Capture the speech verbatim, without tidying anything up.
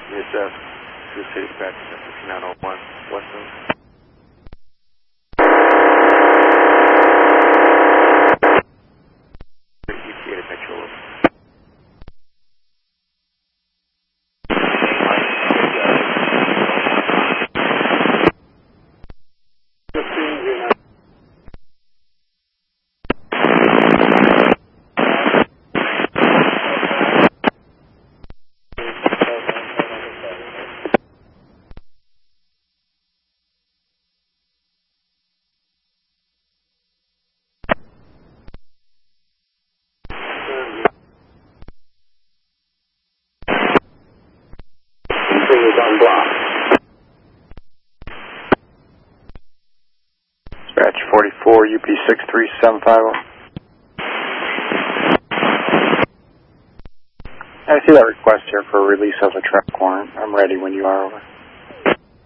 Yes, sir. Sioux City Dispatch, fifty-nine oh one, West Road. E T A to Metro. On block. Dispatch forty-four, U P six three seven five zero. I see that request here for a release of a track warrant. I'm ready when you are, over.